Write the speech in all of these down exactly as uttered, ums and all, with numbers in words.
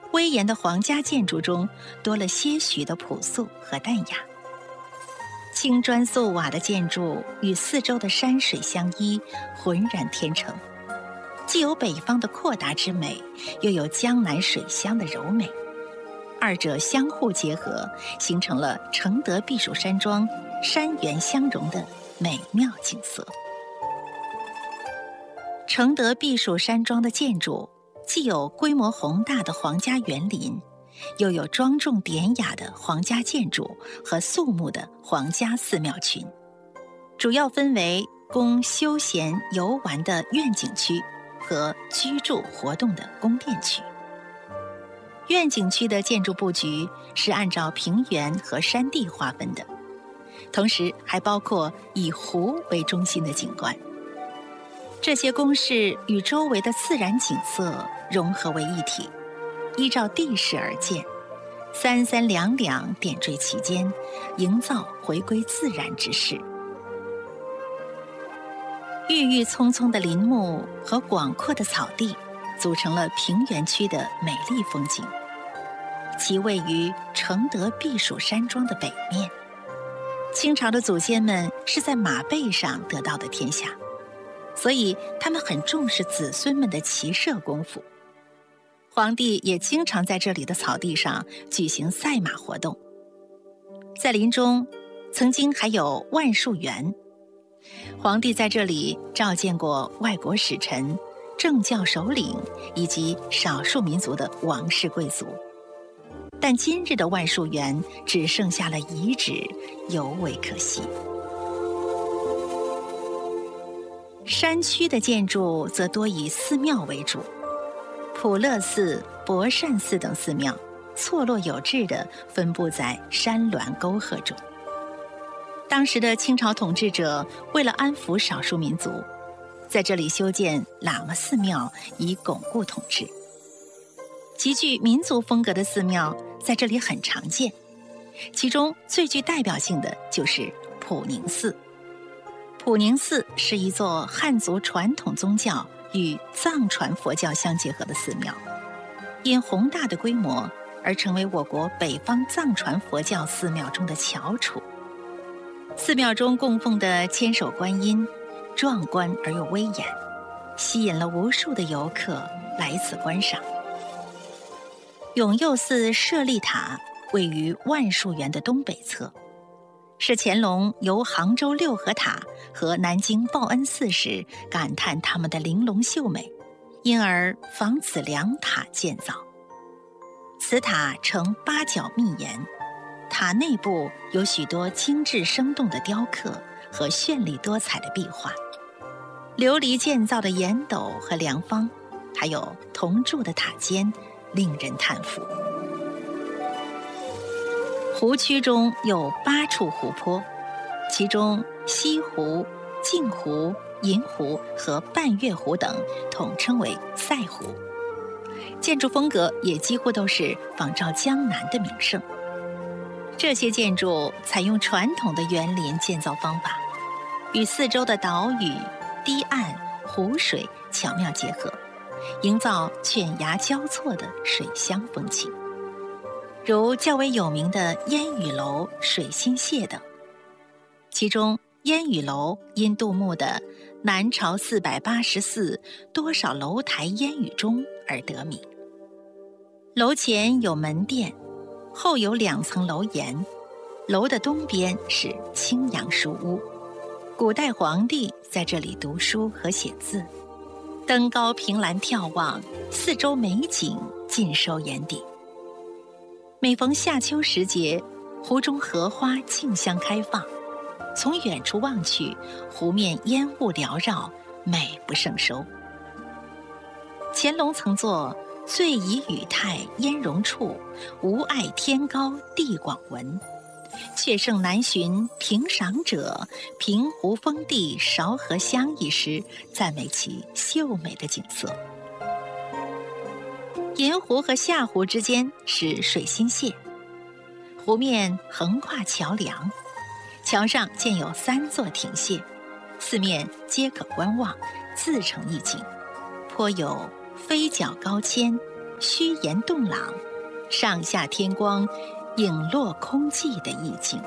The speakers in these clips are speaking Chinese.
威严的皇家建筑中多了些许的朴素和淡雅。青砖素瓦的建筑与四周的山水相依，浑然天成，既有北方的阔达之美，又有江南水乡的柔美，二者相互结合，形成了承德避暑山庄山源相融的美妙景色。承德避暑山庄的建筑既有规模宏大的皇家园林，又有庄重典雅的皇家建筑和肃穆的皇家寺庙群，主要分为供休闲游玩的苑景区和居住活动的宫殿区。苑景区的建筑布局是按照平原和山地划分的，同时还包括以湖为中心的景观。这些宫室与周围的自然景色融合为一体，依照地势而建，三三两两点缀其间，营造回归自然之势。郁郁葱葱的林木和广阔的草地组成了平原区的美丽风景。其位于承德避暑山庄的北面。清朝的祖先们是在马背上得到的天下，所以他们很重视子孙们的骑射功夫。皇帝也经常在这里的草地上举行赛马活动。在林中，曾经还有万树园。皇帝在这里召见过外国使臣、政教首领以及少数民族的王室贵族。但今日的万树园只剩下了遗址，尤为可惜。山区的建筑则多以寺庙为主，普乐寺、博善寺等寺庙错落有致地分布在山峦沟壑中。当时的清朝统治者为了安抚少数民族，在这里修建喇嘛寺庙以巩固统治。极具民族风格的寺庙在这里很常见，其中最具代表性的就是普宁寺。普宁寺是一座汉族传统宗教与藏传佛教相结合的寺庙，因宏大的规模而成为我国北方藏传佛教寺庙中的翘楚。寺庙中供奉的千手观音壮观而又威严，吸引了无数的游客来此观赏。永佑寺舍利塔位于万树园的东北侧，是乾隆游杭州六合塔和南京报恩寺时感叹它们的玲珑秀美，因而仿此两塔建造。此塔呈八角密檐，塔内部有许多精致生动的雕刻和绚丽多彩的壁画，琉璃建造的檐斗和梁方，还有铜铸的塔尖，令人叹服。湖区中有八处湖泊，其中西湖、镜湖、银湖和半月湖等统称为赛湖。建筑风格也几乎都是仿照江南的名胜。这些建筑采用传统的园林建造方法，与四周的岛屿、堤岸、湖水巧妙结合，营造犬牙交错的水乡风情。如较为有名的烟雨楼、水心榭等，其中烟雨楼因杜牧的南朝四百八十寺，多少楼台烟雨中而得名。楼前有门殿，后有两层楼檐，楼的东边是青阳书屋，古代皇帝在这里读书和写字。登高凭栏眺望，四周美景尽收眼底。每逢夏秋时节，湖中荷花竞相开放，从远处望去，湖面烟雾缭绕，美不胜收。乾隆曾作最宜语态烟容处，无碍天高地广闻，却胜难寻评赏者，平湖峰地韶和乡一诗，赞美其秀美的景色。银湖和下湖之间是水心榭，湖面横跨桥梁，桥上建有三座亭榭，四面皆可观望，自成一景，颇有飞角高千、 虚岩洞朗，上下天光，影落空寂的意境。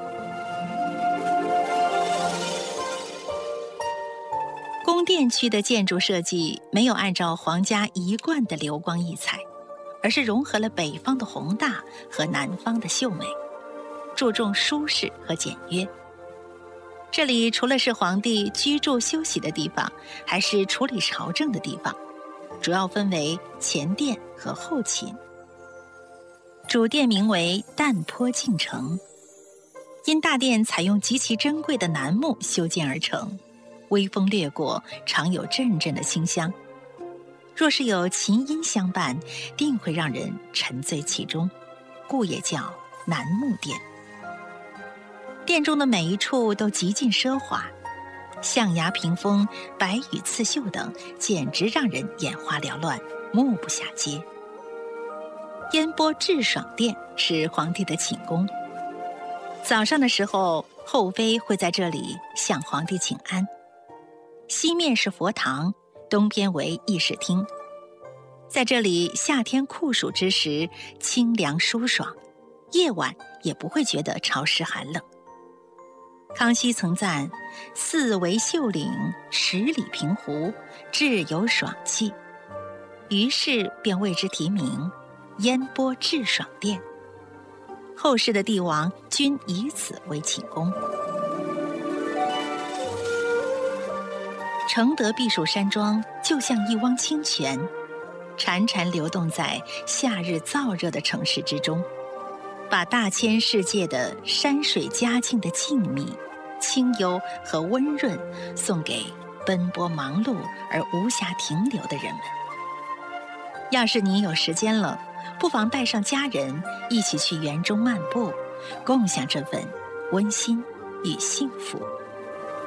宫殿区的建筑设计没有按照皇家一贯的流光溢彩，而是融合了北方的宏大和南方的秀美，注重舒适和简约。这里除了是皇帝居住休息的地方，还是处理朝政的地方，主要分为前殿和后寝。主殿名为淡坡敬城，因大殿采用极其珍贵的楠木修建而成，微风掠过，常有阵阵的清香。若是有琴音相伴，定会让人沉醉其中，故也叫楠木殿。殿中的每一处都极尽奢华，象牙屏风、白羽刺绣等，简直让人眼花缭乱，目不暇接。烟波致爽殿是皇帝的寝宫，早上的时候，后妃会在这里向皇帝请安。西面是佛堂，东边为议事厅。在这里，夏天酷暑之时，清凉舒爽，夜晚也不会觉得潮湿寒冷。康熙曾赞：四围秀岭，十里平湖，至有爽气，于是便为之题名烟波致爽殿。后世的帝王均以此为寝宫。承德避暑山庄就像一汪清泉，潺潺流动在夏日燥热的城市之中，把大千世界的山水佳境的静谧、清幽和温润送给奔波忙碌而无暇停留的人们。要是你有时间了，不妨带上家人一起去园中漫步，共享这份温馨与幸福。